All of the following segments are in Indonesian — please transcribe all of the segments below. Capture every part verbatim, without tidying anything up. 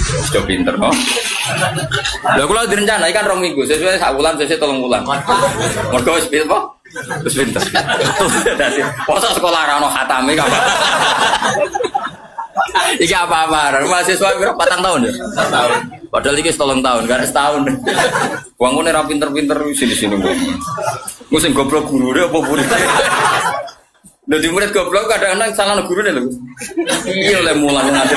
Sudah pinter kok. Lha kula direncana ikan rong minggu sesuai sak wulan sesuai telung wulan. Mergo wis pinter kok. Wis pinter. Dadi poso sekolah ra ono khatame apa. Iki apa-apa, mahasiswa piro patang tahun ya? Tahun. Padahal iki setahun tahun, kan setahun. Wong ngene ra pinter-pinter sini-sini kok. Ku sing goblok gurune apa murid? Lho di murid goblok kadang-kadang salah gurune lho. Iya oleh mulang nanti.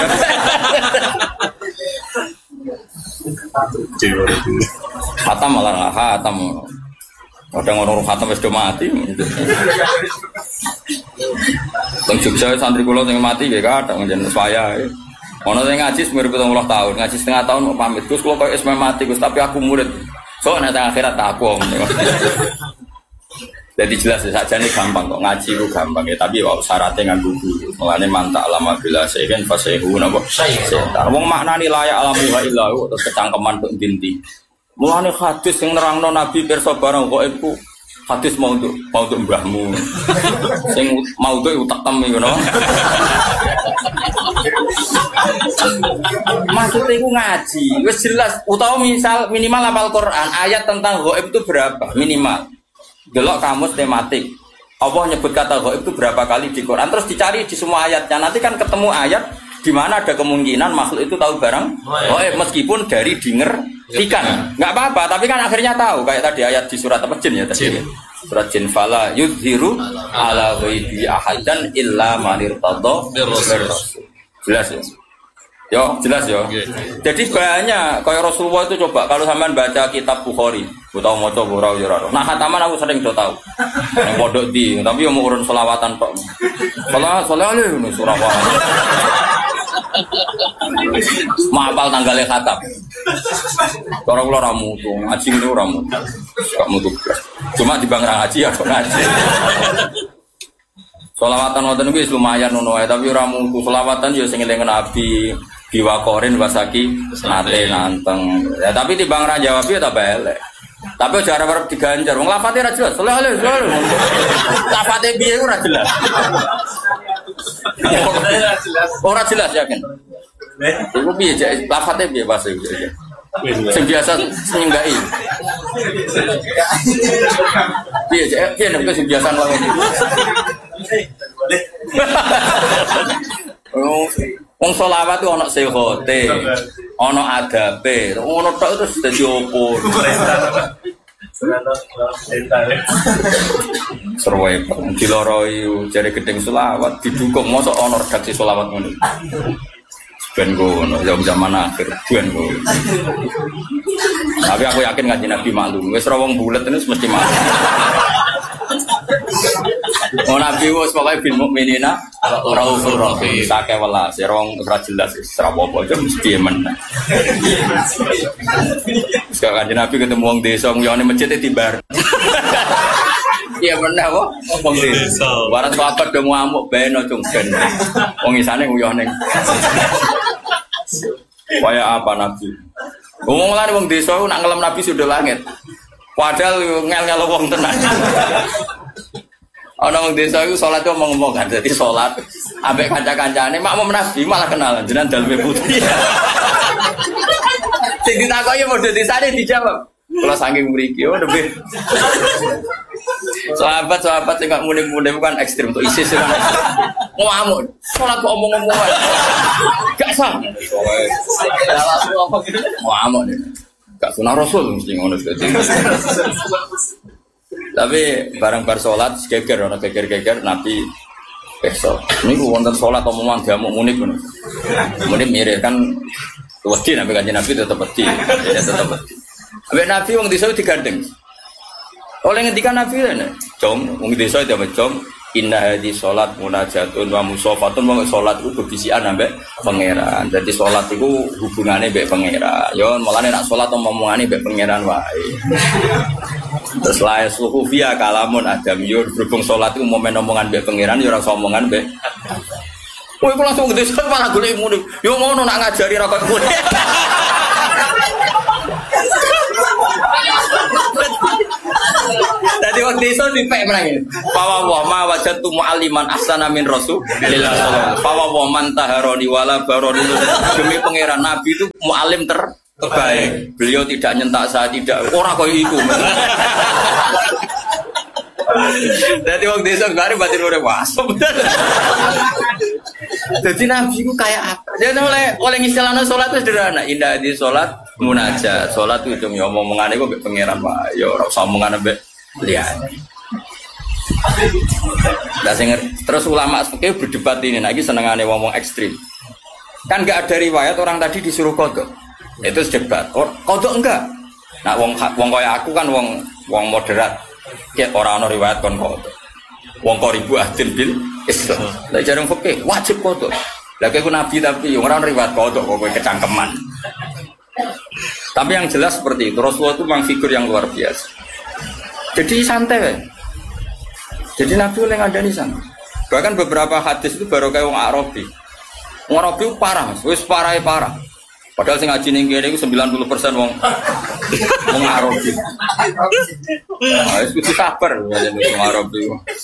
Khatam malah khatam. Kadang orang khatam wis do mati. Teng Jogja santri kula sing mati nggih kadang njenengan saya. Ono sing ngaji sembilan puluh tahun, ngaji setengah tahun mau pamit. Gus kula koyo wis mati Gus, tapi aku murid. So nek akhirat tak aku. Jadi jelas saja nih gampang kok ngaji ku gampang ya, tapi wae syaratnya nganggo guru. Mulane mantak lama bila sehen fasehu napa? Setar. Wong maknani layak alamu wa illahu terus kecangkeman kok dinti. Mulane hadis yang nerangno Nabi pirsa barang kok iku hadis mau untuk mau untuk mbahmu. Sing mau untuk utak tem ngono. Maksudnya iku ngaji, wis jelas utawa misal minimal hafal Quran, ayat tentang ghaib itu berapa? Minimal. Delok kamus tematik. Allah nyebut kata ghaib itu berapa kali di Quran, terus dicari di semua ayatnya. Nanti kan ketemu ayat di mana ada kemungkinan makhluk itu tahu barang ghaib meskipun dari dingertikan. Enggak apa-apa, tapi kan akhirnya tahu kayak tadi ayat di surat apa jin ya tadi. Surat jin fala yudhiru ala ghaibi ahadan illa man irtada bir rasul. Jelas ya? Yo, jelas yo. Jadi banyak kayak Rasulullah itu coba kalau sampean baca kitab Bukhari, utawa maca ora yo ora. Nah, khataman aku sering do tahu. Yang pondok di, tapi yo mau urun selawatan tok. Salah salah ini surah apa? Maapal tanggalnya khatam. Orang kula ra mutu, ngaji ngene ora mutu. Gak mutu. Cuma di bang ngaji ya kok ngaji. Selawatan wonten iki lumayan ngono wae, tapi ora mutu. Selawatan yo sing eling Nabi, diwakorin wasaki nate nanteng. Ya tapi timbang ra jawab ya tak belek. Tapi aja arep diganjar. Wong lafate ra jelas. Saleh saleh. Lafate piye ora jelas. Ora jelas yakin. Iku piye cek lafate piye pas iku. Sing biasa nyenggai. Piye cek piye nek sing biasa ngene. Oh, wong selawat itu ana sehote, ana adabe, ngono tok terus dadi opo. Serwai diloroi jare gedeng selawat didukung mosok ana redaksi selawat ngono. Ben ngono zaman akhir ben ngono. Tapi aku yakin ngaji Nabi maklum, wis ora wong bulet ini mesti maklum. Oh Nabi wis pokoke bil mukminina raufur rahim sake welas rong ora jelas ora apa-apa aja mesti men. Sekarang Nabi ketemu wong desa nguyone masjid tibar. Iya bener kok wong desa. Waras sahabat do ngamuk ben ojo ben. Wong isane nguyone. Kaya apa Nabi? Ngomong lan wong desa nak ngelem Nabi sudah langit. Padahal ngel-ngel wong tenan. Ana wong desa iku salat kok ngomong kan dadi salat ambek kanca-kancane makmum Nabi malah kenalan jenengan daleme putih. Sing ditakoki modho desane dijawab. Kula saking mriki oh lebih. Sahabat-sahabat sing gak muni-muni bukan ekstrem untuk ISIS kan. Ngamuk. Salat kok omong-omong. Gak sah. Ngamuk. Gak sunah Rasul mesti ngono seperti. Tapi barang bar salat geger ana geger-geger Nabi besok. Niku wonten salat omongan diamuk munib ngono. Munib mirip kan wedi Nabi kanjeng Nabi tetep wedi. Ya tetep wedi. Ambek Nabi wong desa digandeng. Oleh ngendikan Nabi lho, "Jom, wong desa diamuk jom, inna hadhi salat munajatun wa musafatun." Wong salat iku bebisikan ambek pangeran. Jadi salat iku hubungane mbek pangeran. Yo mulane nek salat omongane mbek pangeran wae. Terus lae suhu via kalamun adam yur berhubung salat iku momen omongan mbek pangeran yo ora usah omongan mbek. Kowe kok langsung desa malah golek muni. Yo ngono nak ngajari ra kok muni. Dadi waktu itu dipek menang. Fawa wa ma wajatu mu'alliman ahsana min Rasulillah sallallahu. Fawa wa man taharoni wala baroni. Demi pangeran Nabi itu mu'alim ter terbaik. Beliau tidak nyentak saya, tidak ora koyo iku. Dadi waktu itu kemarin batin ora wasop. Jadi Nabi itu kayak apa? Jadi oleh oleh istilahnya sholat itu sederhana. Indah di sholat munajat. Sholat itu cuma omongan itu pengiran pak. Ya orang omongan abe lihat. Terus ulama seperti berdebat ini. Lagi senengannya ngomong ekstrim. Kan nggak ada riwayat orang tadi disuruh kodok. Itu debat. Kodok enggak. Nah wong wong kayak aku kan wong wong moderat. Kayak orang orang riwayat kon kodok. Wong kok ribu adil bil Islam. Lah jarang fikih wajib kodok. Lah kowe nabi tapi orang riwayat kodok kok kowe kecangkeman. Tapi yang jelas seperti itu. Rasulullah itu memang figur yang luar biasa. Jadi santai. Jadi Nabi oleh ngadani sana. Bahkan beberapa hadis itu baru kayak wong Arabi. Wong Arabi parah, wis parah parah. Padahal sing ngaji ning kene iku sembilan puluh persen wong wong Arabi. Ah, wis kudu sabar wong Arabi.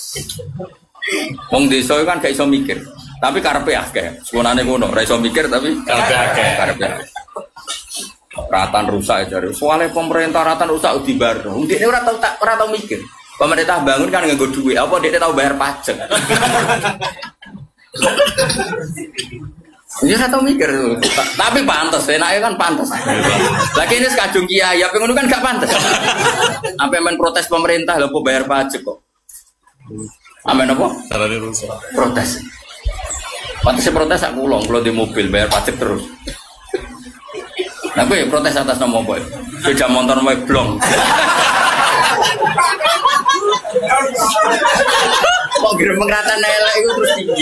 Wong desa kan gak iso mikir, tapi karepe akeh. Sekonane ngono, ora iso mikir tapi karepe akeh. Karepe. Ratan rusak jare. Soale pemerintah ratan rusak dibarno. Ndekne ora tau tak ora tau mikir. Pemerintah bangun kan nganggo duit, apa ndekne tau bayar pajak. Dia nggak tahu mikir tuh, tapi pantas, enaknya kan pantas. Lagi ini sekadung kiai, apa ngono kan gak pantas. Sampai main protes pemerintah, lalu bayar pajak kok. Amin apa? Protes. Pantasnya protes aku ulang, kalau di mobil bayar pajak terus. Nah gue protes atas nama boy, sepeda motor mau blong. Kok kira pengratan elek itu terus tinggi.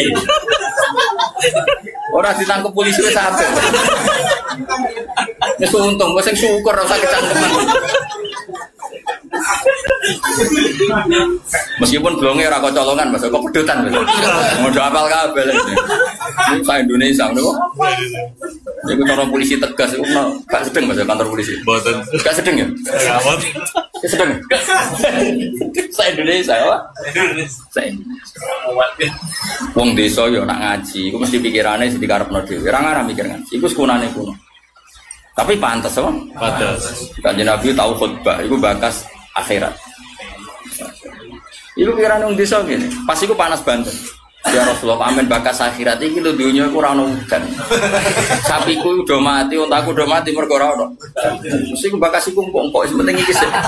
Orang ditangkap polisi wis apik. Wis untung, wis syukur ora usah kecangkeman. Meskipun blonge ora kocolongan, Mas, kok pedotan, Mas. Modho apal kabeh. Ini Pak Indonesia niku. Niku cara polisi tegas iku gak sedeng, Mas, kantor polisi. Mboten. Gak sedeng ya? Gak sedeng. Saya Indonesia, Pak. Saya. Wong desa yo nak ngaji, iku mesti pikirane sing dikarepno dhewe. Ora ngarah mikir ngaji. Iku sekunane kuno. Tapi pantes, apa? Pantes. Kanjeng Nabi tahu khutbah, iku bakas akhirat. Iku pikiran wong desa ngene. Pas iku panas banget. Ya Rasulullah, amin bakas akhirat iki lho dunya iku ora ono udan. Sapiku udah mati, untaku udah mati mergo ora ono. Mesti iku bakas iku empuk-empuk penting iki sih.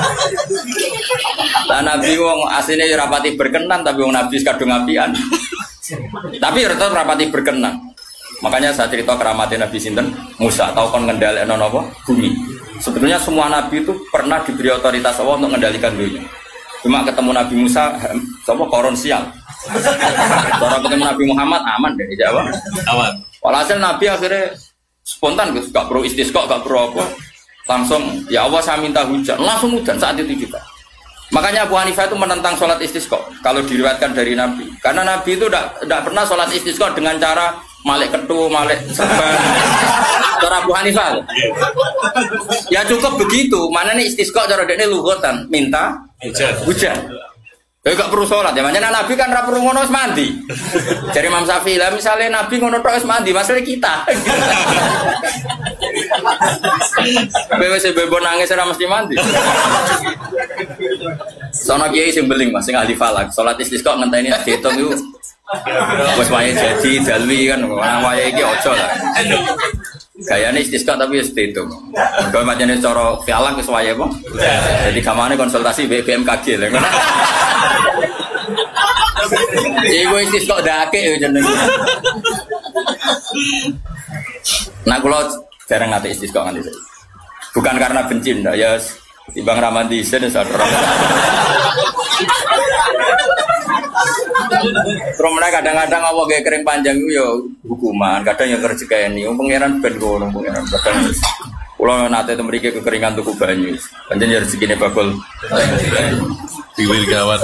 Lah Nabi wong asline rapati berkenan tapi wong Nabi kadung apian. Tapi tetep rapati berkenan. Makanya saya cerita keramatnya Nabi sinten Musa, tahu kon ngendhalekno napa? Bumi. Sebetulnya semua nabi itu pernah diberi otoritas Allah untuk mengendalikan dunia. Cuma ketemu Nabi Musa sapa koron sial. Cara ketemu Nabi Muhammad aman dari Jawa. Aman. Walhasil Nabi akhirnya spontan Gus, gak perlu istisqa, gak perlu apa. Langsung ya Allah saya minta hujan, langsung hujan saat itu juga. Makanya Abu Hanifah itu menentang sholat istisqa kalau diriwayatkan dari Nabi. Karena Nabi itu tidak pernah sholat istisqa dengan cara malik ketu, malik serban. Cara Abu Hanifah. Ya cukup begitu. Mana nih istisqa cara dekne lughatan, minta hujan. Hujan. Ya gak perlu sholat ya. Makanya Nabi kan ra perlu ngono wis mandi. Dari Imam Syafi'i lah misalnya Nabi ngono tok wis mandi, masalah kita. Bewe se bebo nangis ora mesti mandi. Sono kiai sing beling Mas sing ahli falak, salat istisqa ngenteni diitung iku wis wayahe jadi dalwi kan, ana wayahe iki aja lah. Gayane istisqa tapi wis diitung. Mergo macane cara falak wis wayahe apa? Jadi kamane konsultasi B M K G lho. Iku istisqa dake yo jenenge. Nah kula jarang nate istisqa nganti saiki. Bukan karena benci ndak ya timbang ramandisen sadar. Terus mereka kadang-kadang apa kayak kering panjang itu ya hukuman, kadang yang kerja ini, pangeran ben ngono pangeran kadang. Kalau nate mriki kekeringan tuku banyu, pancen ya rezekine bakul diwil gawat.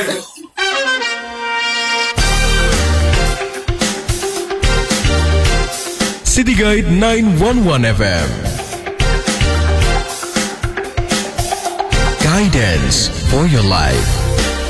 City Guide sembilan satu satu F M. Guidance for your life.